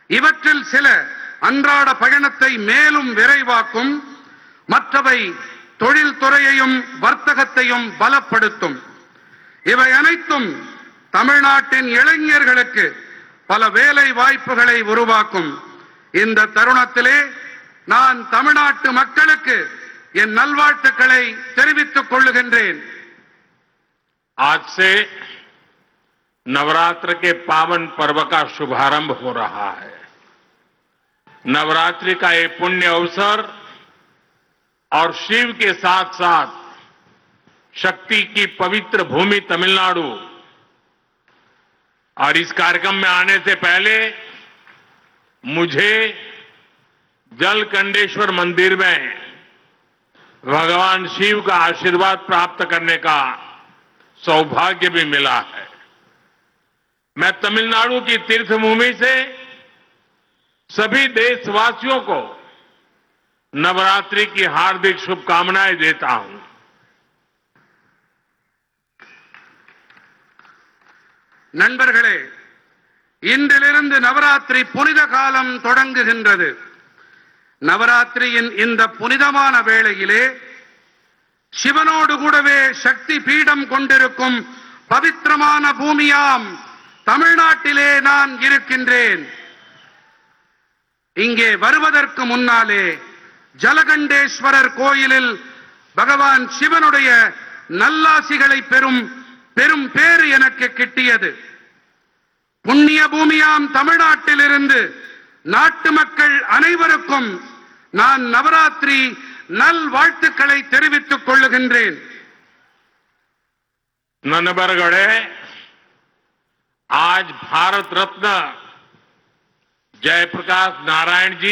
இவற்றில் சில அன்றாட பயணத்தை மேலும் விரைவாக்கும், மற்றவை தொழில்துறையையும் வர்த்தகத்தையும் பலப்படுத்தும். இவை அனைத்தும் தமிழ்நாட்டின் இளைஞர்களுக்கு பல வேலை வாய்ப்புகளை உருவாக்கும். இந்த தருணத்திலே நான் தமிழ்நாட்டு மக்களுக்கு என் நல்வாழ்த்துக்களை தெரிவித்துக் கொள்ளுகின்றேன். आज से नवरात्र के पावन पर्व का शुभारंभ हो रहा है। नवरात्रि का ये पुण्य अवसर और शिव के साथ साथ शक्ति की पवित्र भूमि तमिलनाडु, और इस कार्यक्रम में आने से पहले मुझे जलकंडेश्वर मंदिर में भगवान शिव का आशीर्वाद प्राप्त करने का सौभाग्य भी मिला है। मैं तमिलनाडु की तीर्थभूमि से सभी देशवासियों को नवरात्रि की हार्दिक शुभकामनाएं देता हूं। நண்பர்களே, இன்றிலிருந்து நவராத்திரி புனித காலம் தொடங்குகின்றது. நவராத்திரியின் இந்த புனிதமான வேளையிலே சிவனோடு கூடவே சக்தி பீடம் கொண்டிருக்கும் பவித்திரமான பூமியாம் தமிழ்நாட்டிலே நான் இருக்கின்றேன். இங்கே வருவதற்கு முன்னாலே ஜலகண்டேஸ்வரர் கோயிலில் பகவான் சிவனுடைய நல்லாசிகளை பெறும் பேறு எனக்கு கிட்டியது. புண்ணிய பூமியாம் தமிழ்நாட்டிலிருந்து நாட்டு மக்கள் அனைவருக்கும் நான் நவராத்திரி நல் வாழ்த்துக்களை தெரிவித்துக் கொள்ளுகின்றேன். नन्बरगढ़े आज भारत रत्न जयप्रकाश नारायण जी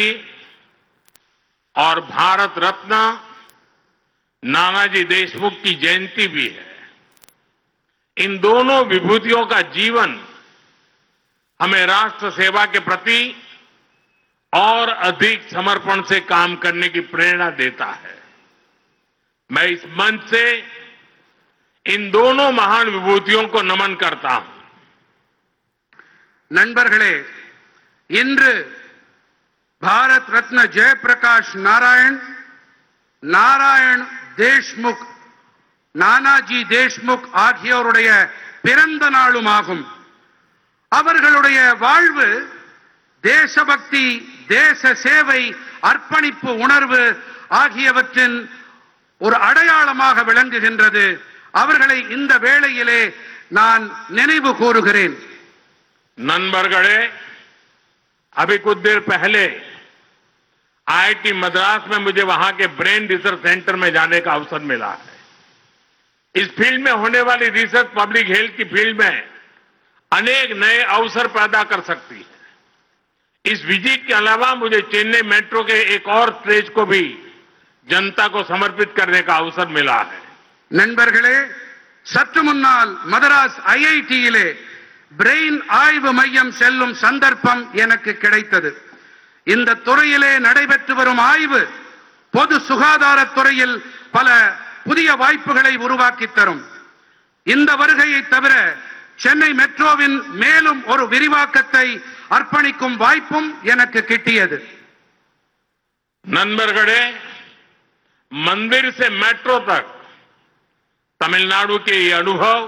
और भारत रत्न नानाजी देशमुख की जयंती भी है। इन दोनों विभूतियों का जीवन हमें राष्ट्र सेवा के प्रति और अधिक समर्पण से काम करने की प्रेरणा देता है। मैं इस मंच से इन दोनों महान विभूतियों को नमन करता हूं। நண்பர்களே, இன்று பாரத் ரத்ன ஜெயபிரகாஷ் நாராயண் தேஷ்முக், நானாஜி தேஷ்முக் ஆகியோருடைய பிறந்த நாளுமாகும். அவர்களுடைய வாழ்வு தேசபக்தி, தேச சேவை, அர்ப்பணிப்பு உணர்வு ஆகியவற்றின் ஒரு அடையாளமாக விளங்குகின்றது. அவர்களை இந்த வேளையிலே நான் நினைவு கூறுகிறேன். नन्बरगढ़े अभी कुछ देर पहले आईआईटी मद्रास में मुझे वहां के ब्रेन रिसर्च सेंटर में जाने का अवसर मिला है। इस फील्ड में होने वाली रिसर्च पब्लिक हेल्थ की फील्ड में अनेक नए अवसर पैदा कर सकती है। इस विजिट के अलावा मुझे चेन्नई मेट्रो के एक और स्टेज को भी जनता को समर्पित करने का अवसर मिला है। நண்பர்களே, சற்று முன்னால் மதராஸ் ஐஐடியிலே பிரெயின் ஆய்வு மையம் செல்லும் சந்தர்ப்பம் எனக்கு கிடைத்தது. இந்த துறையிலே நடைபெற்று வரும் ஆய்வு பொது சுகாதாரத் துறையில் பல புதிய வாய்ப்புகளை உருவாக்கி தரும். இந்த வருகையை தவிர சென்னை மெட்ரோவின் மேலும் ஒரு விரிவாக்கத்தை அர்ப்பணிக்கும் வாய்ப்பும் எனக்கு கிட்டியது. नन्बरगढ़े मंदिर से मेट्रो तक तमिलनाडु के ये अनुभव,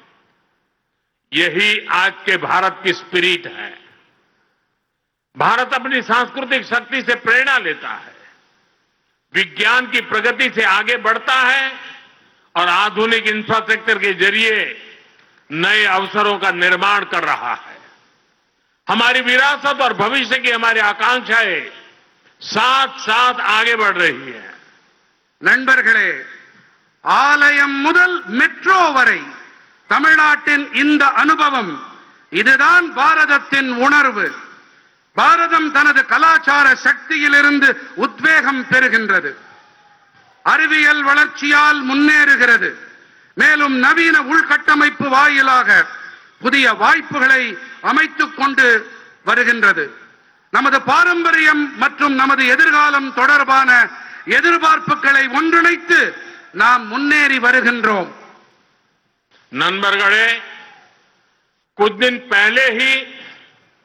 यही आज के भारत की स्पिरिट है। भारत अपनी सांस्कृतिक शक्ति से प्रेरणा लेता है, विज्ञान की प्रगति से आगे बढ़ता है और आधुनिक इंफ्रास्ट्रक्चर के जरिए नए अवसरों का निर्माण कर रहा है। हमारी विरासत और भविष्य की हमारी आकांक्षाएं साथ साथ आगे बढ़ रही है. நண்பர்களே, ஆலயம் முதல் மெட்ரோ வரை தமிழ்நாட்டின் இந்த அனுபவம், இதுதான் பாரதத்தின் உணர்வு. பாரதம் தனது கலாச்சார சக்தியிலிருந்து உத்வேகம் பெறுகின்றது, அறிவியல் வளர்ச்சியால் முன்னேறுகிறது, மேலும் நவீன உள்கட்டமைப்பு வாயிலாக புதிய வாய்ப்புகளை அமைத்துக் கொண்டு வருகின்றது. நமது பாரம்பரியம் மற்றும் நமது எதிர்காலம் தொடர்பான எதிர்பார்ப்புகளை ஒன்றிணைத்து நாம் முன்னேறி வருகின்றோம். नन्बरगढ़े कुछ दिन पहले ही